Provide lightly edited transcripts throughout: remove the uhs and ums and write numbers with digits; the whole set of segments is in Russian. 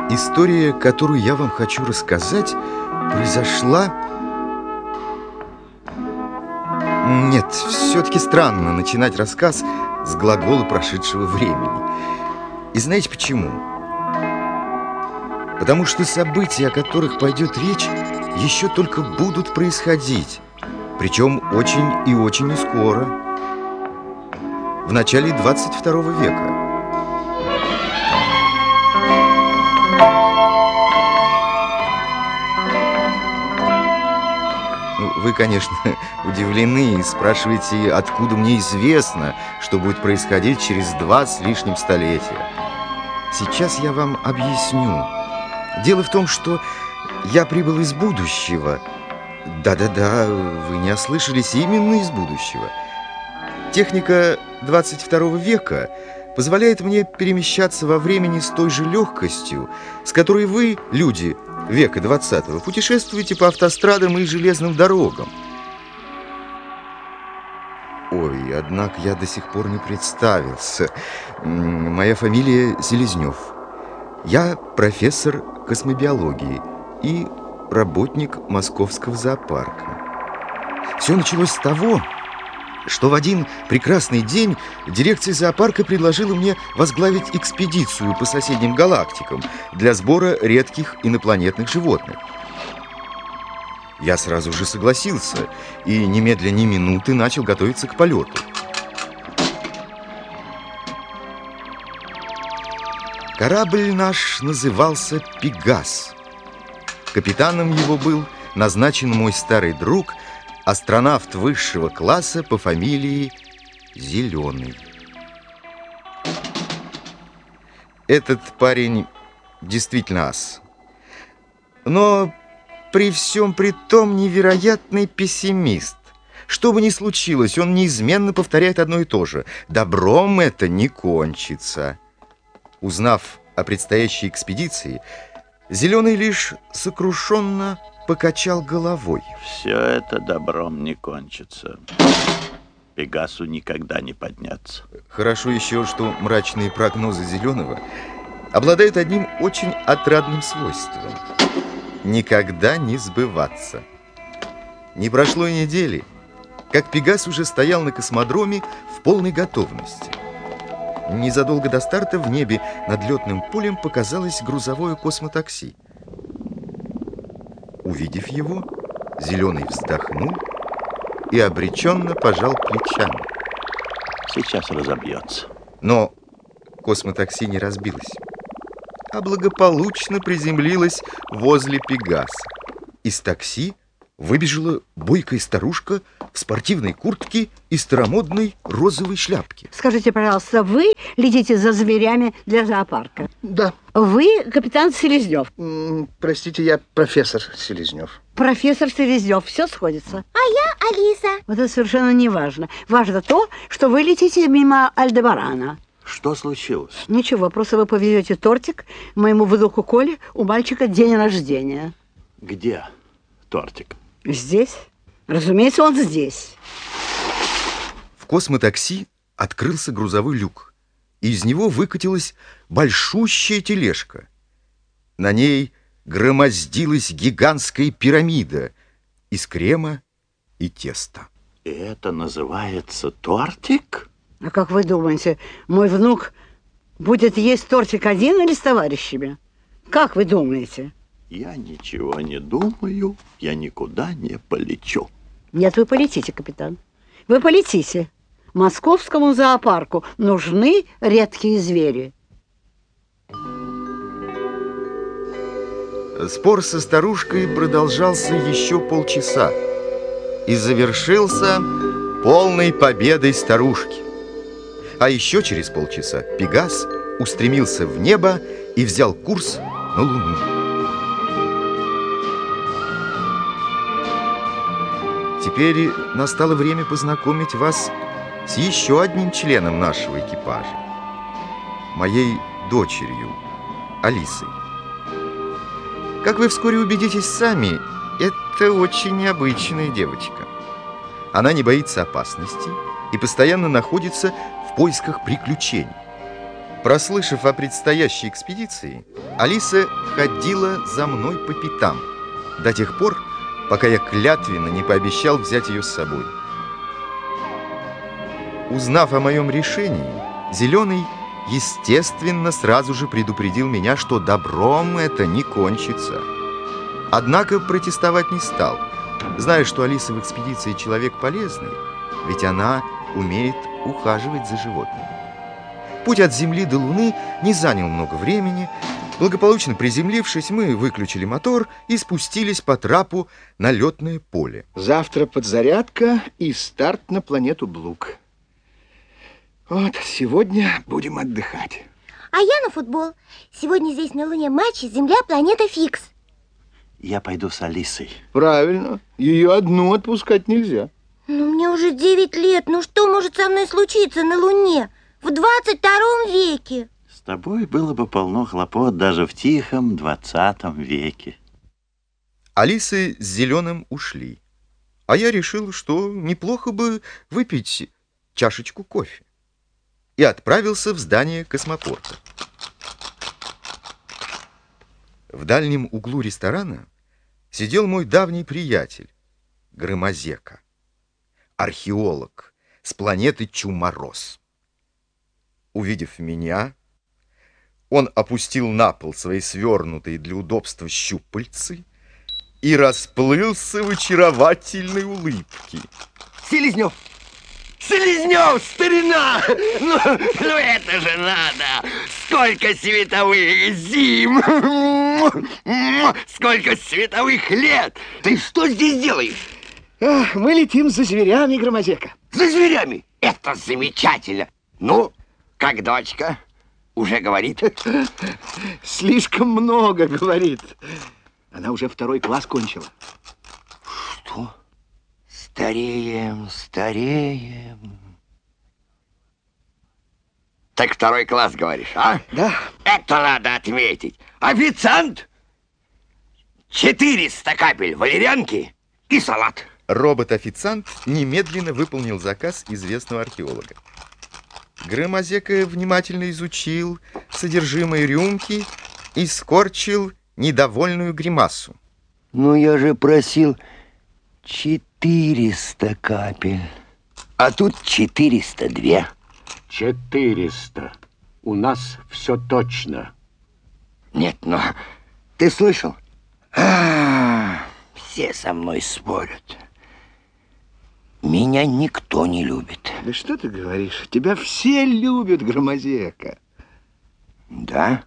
История, которую я вам хочу рассказать, произошла... Нет, все-таки странно начинать рассказ с глагола прошедшего времени. И знаете почему? Потому что события, о которых пойдет речь, еще только будут происходить. Причем очень и очень не скоро. В начале 22 века. Вы, конечно, удивлены и спрашиваете, откуда мне известно, что будет происходить через 2 с лишним столетия. Сейчас я вам объясню. Дело в том, что я прибыл из будущего. Да-да-да, вы не ослышались, именно из будущего. Техника 22 века позволяет мне перемещаться во времени с той же легкостью, с которой вы, люди века 20-го, путешествуете по автострадам и железным дорогам. Ой, однако я до сих пор не представился. Моя фамилия Селезнев. Я профессор космобиологии и работник Московского зоопарка. Все началось с того, что в один прекрасный день дирекция зоопарка предложила мне возглавить экспедицию по соседним галактикам для сбора редких инопланетных животных. Я сразу же согласился и немедля ни минуты начал готовиться к полету. Корабль наш назывался «Пегас». Капитаном его был назначен мой старый друг, астронавт высшего класса по фамилии Зеленый. Этот парень действительно ас. Но при всем при том невероятный пессимист. Что бы ни случилось, он неизменно повторяет одно и то же: добром это не кончится. Узнав о предстоящей экспедиции, Зеленый лишь сокрушенно покачал головой. Все это добром не кончится. Пегасу никогда не подняться. Хорошо еще, что мрачные прогнозы Зеленого обладают одним очень отрадным свойством: никогда не сбываться. Не прошло и недели, как Пегас уже стоял на космодроме в полной готовности. Незадолго до старта в небе над летным полем показалось грузовое космотакси. Увидев его, Зеленый вздохнул и обреченно пожал плечами. Сейчас разобьется. Но космотакси не разбилось, а благополучно приземлилось возле Пегаса. Из такси выбежала бойкая старушка в спортивной куртке и старомодной розовой шляпке. Скажите, пожалуйста, вы летите за зверями для зоопарка? Да. Вы капитан Селезнев? Простите, я профессор Селезнев. Профессор Селезнев, все сходится. А я Алиса. Вот это совершенно не важно. Важно то, что вы летите мимо Альдебарана. Что случилось? Ничего, просто вы повезете тортик моему внуку Коле, у мальчика день рождения. Где тортик? Здесь. Разумеется, он здесь. В космотакси открылся грузовой люк, и из него выкатилась большущая тележка. На ней громоздилась гигантская пирамида из крема и теста. И это называется тортик? А как вы думаете, мой внук будет есть тортик один или с товарищами? Как вы думаете? Я ничего не думаю, я никуда не полечу. Нет, вы полетите, капитан. Вы полетите. Московскому зоопарку нужны редкие звери. Спор со старушкой продолжался еще полчаса и завершился полной победой старушки. А еще через полчаса Пегас устремился в небо и взял курс на Луну. Теперь настало время познакомить вас с еще одним членом нашего экипажа, моей дочерью Алисой. Как вы вскоре убедитесь сами, это очень необычная девочка. Она не боится опасности и постоянно находится в поисках приключений. Прослышав о предстоящей экспедиции, Алиса ходила за мной по пятам до тех пор, пока я клятвенно не пообещал взять ее с собой. Узнав о моем решении, Зеленый, естественно, сразу же предупредил меня, что добром это не кончится. Однако протестовать не стал, зная, что Алиса в экспедиции человек полезный, ведь она умеет ухаживать за животными. Путь от Земли до Луны не занял много времени. Благополучно приземлившись, мы выключили мотор и спустились по трапу на летное поле. Завтра подзарядка и старт на планету Блук. Вот, сегодня будем отдыхать. А я на футбол. Сегодня здесь на Луне матч Земля, планета Фикс. Я пойду с Алисой. Правильно. Ее одну отпускать нельзя. Ну, мне уже 9 лет. Ну, что может со мной случиться на Луне в 22 веке? С тобой было бы полно хлопот даже в тихом 20 веке. Алиса с Зеленым ушли, а я решил, что неплохо бы выпить чашечку кофе, и отправился в здание космопорта. В дальнем углу ресторана сидел мой давний приятель Громозека, археолог с планеты Чумороз. Увидев меня, он опустил на пол свои свернутые для удобства щупальцы и расплылся в очаровательной улыбке. Селезнев! Селезнев, старина! Ну это же надо! Сколько световых зим! Сколько световых лет! Ты что здесь делаешь? Мы летим за зверями, Громозека. За зверями? Это замечательно! Ну, как дочка? Уже говорит? Слишком много говорит. Она уже 2 класс кончила. Что? Стареем, стареем. Так 2 класс, говоришь, а? Да. Это надо отметить. Официант! 400 капель валерьянки и салат. Робот-официант немедленно выполнил заказ известного археолога. Громозека внимательно изучил содержимое рюмки и скорчил недовольную гримасу. Ну, я же просил 400 капель, а тут 402. 400. У нас все точно. Нет, но ты слышал? Все со мной спорят. Меня никто не любит. Да что ты говоришь? Тебя все любят, Громозека. Да?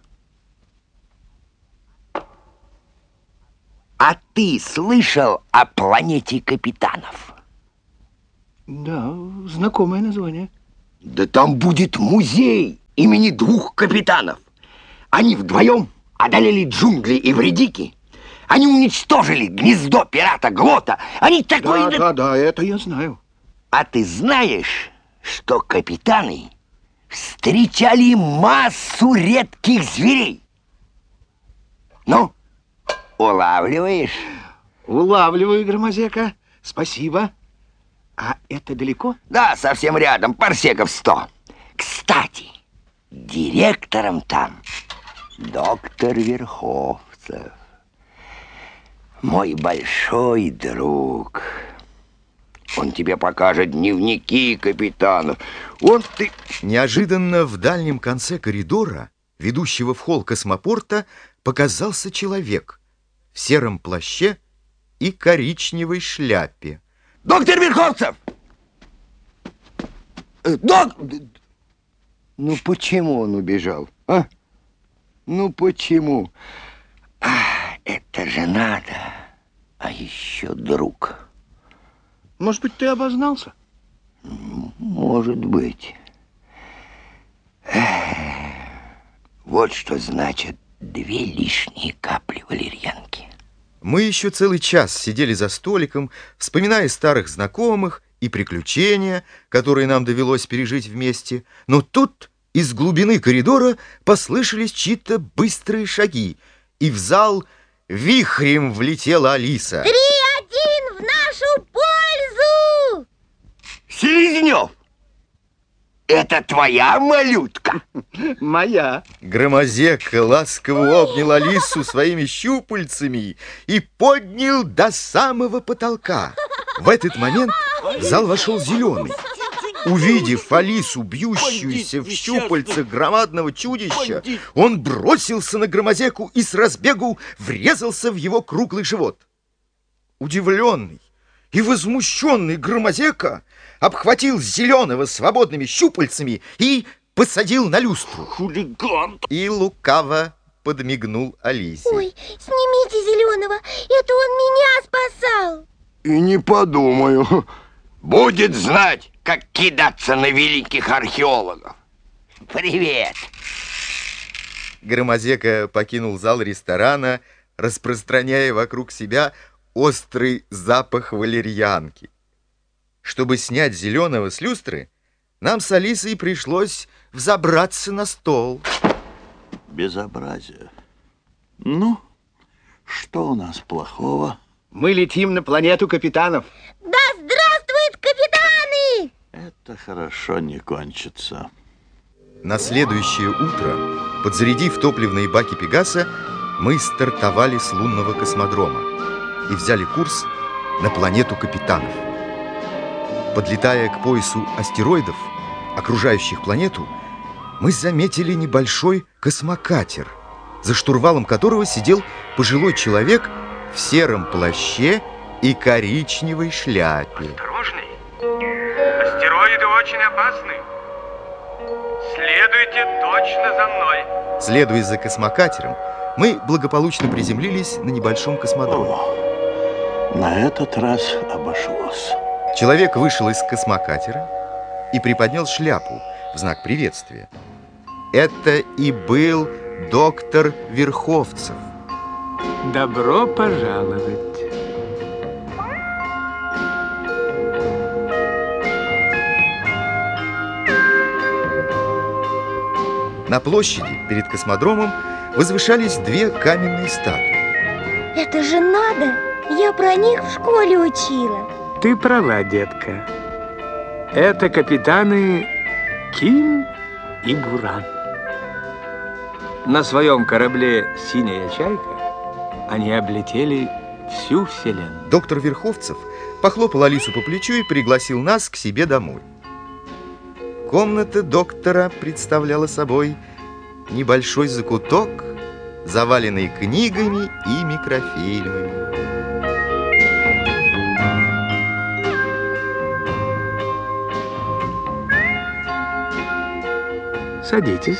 А ты слышал о планете капитанов? Да, знакомое название. Да там будет музей имени 2 капитанов. Они вдвоем одолели джунгли и вредики. Они уничтожили гнездо пирата Глота. Они такой... Да, это я знаю. А ты знаешь, что капитаны встречали массу редких зверей? Ну, улавливаешь? Улавливаю, Громозека. Спасибо. А это далеко? Да, совсем рядом, парсеков 100. Кстати, директором там доктор Верховцев. Мой большой друг. Он тебе покажет дневники капитанов. Вот ты... Неожиданно в дальнем конце коридора, ведущего в холл космопорта, показался человек в сером плаще и коричневой шляпе. Доктор Верховцев! Ну почему он убежал, а? Ну почему? Это же надо. А еще друг. Может быть, ты обознался? Может быть. Вот что значит 2 лишние капли валерьянки. Мы еще целый час сидели за столиком, вспоминая старых знакомых и приключения, которые нам довелось пережить вместе. Но тут из глубины коридора послышались чьи-то быстрые шаги, и в зал вихрем влетела Алиса. 3-1 в нашу пользу! Селезнев! Это твоя малютка? Моя. Громозека ласково обнял Алису своими щупальцами и поднял до самого потолка. В этот момент в зал вошел Зеленый. Увидев Алису, бьющуюся в щупальцах громадного чудища, он бросился на Громозеку и с разбегу врезался в его круглый живот. Удивленный и возмущенный Громозека обхватил Зеленого свободными щупальцами и посадил на люстру. Хулиган! И лукаво подмигнул Алисе. Ой, снимите Зеленого, это он меня спасал. И не подумаю. Будет знать, как кидаться на великих археологов. Привет! Громозека покинул зал ресторана, распространяя вокруг себя острый запах валерьянки. Чтобы снять Зеленого с люстры, нам с Алисой пришлось взобраться на стол. Безобразие. Ну, что у нас плохого? Мы летим на планету капитанов. Да здравствуют капитаны! Это хорошо не кончится. На следующее утро, подзарядив топливные баки Пегаса, мы стартовали с лунного космодрома и взяли курс на планету капитанов. Подлетая к поясу астероидов, окружающих планету, мы заметили небольшой космокатер, за штурвалом которого сидел пожилой человек в сером плаще и коричневой шляпе. Осторожней! Астероиды очень опасны. Следуйте точно за мной. Следуя за космокатером, мы благополучно приземлились на небольшом космодроме. О, на этот раз обошлось. Человек вышел из космокатера и приподнял шляпу в знак приветствия. Это и был доктор Верховцев. Добро пожаловать. На площади перед космодромом возвышались две каменные статуи. Это же надо! Я про них в школе учила. Ты права, детка. Это капитаны Ким и Буран. На своем корабле «Синяя чайка» они облетели всю Вселенную. Доктор Верховцев похлопал Алису по плечу и пригласил нас к себе домой. Комната доктора представляла собой небольшой закуток, заваленный книгами и микрофильмами. Садитесь.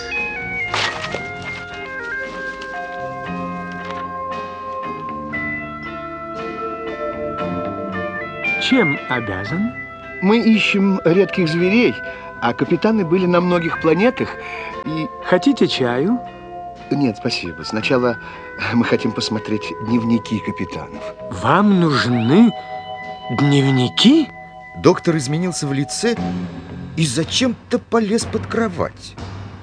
Чем обязан? Мы ищем редких зверей, а капитаны были на многих планетах и... Хотите чаю? Нет, спасибо. Сначала мы хотим посмотреть дневники капитанов. Вам нужны дневники? Доктор изменился в лице и зачем-то полез под кровать.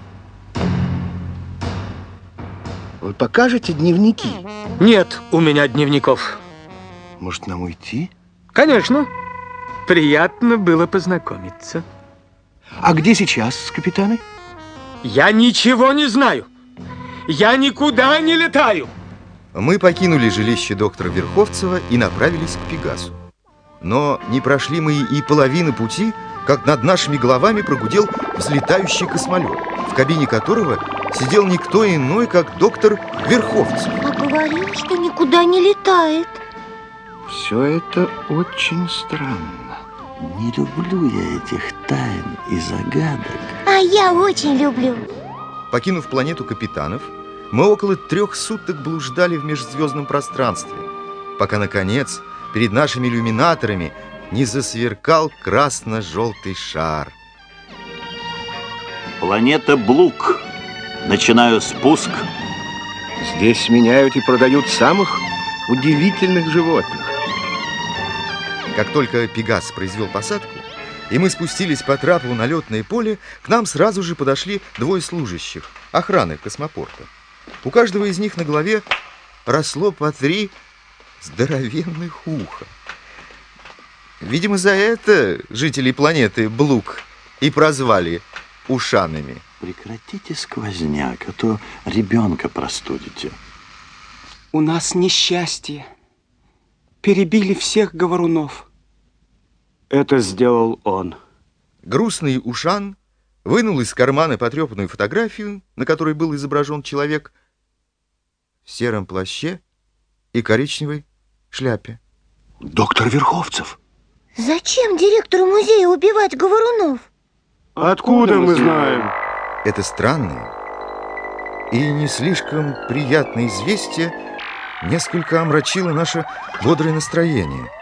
Вы покажете дневники? Нет у меня дневников. Может, нам уйти? Конечно. Приятно было познакомиться. А где сейчас капитаны? Я ничего не знаю. Я никуда не летаю. Мы покинули жилище доктора Верховцева и направились к Пегасу. Но не прошли мы и половины пути, как над нашими головами прогудел взлетающий космолет, в кабине которого сидел никто иной, как доктор Верховцев. А говорил, что никуда не летает. Все это очень странно. Не люблю я этих тайн и загадок. А я очень люблю. Покинув планету капитанов, мы около 3 суток блуждали в межзвездном пространстве, пока, наконец, перед нашими иллюминаторами не засверкал красно-желтый шар. Планета Блук. Начинаю спуск. Здесь меняют и продают самых удивительных животных. Как только Пегас произвел посадку, и мы спустились по трапу на летное поле, к нам сразу же подошли 2 служащих охраны космопорта. У каждого из них на голове росло по 3 здоровенных уха. Видимо, за это жители планеты Блук и прозвали ушанами. Прекратите сквозняк, а то ребенка простудите. У нас несчастье. Перебили всех говорунов. Это сделал он. Грустный Ушан вынул из кармана потрепанную фотографию, на которой был изображен человек в сером плаще и коричневой шляпе. Доктор Верховцев. Зачем директору музея убивать говорунов? Откуда мы знаем? Это странное и не слишком приятное известие несколько омрачило наше бодрое настроение.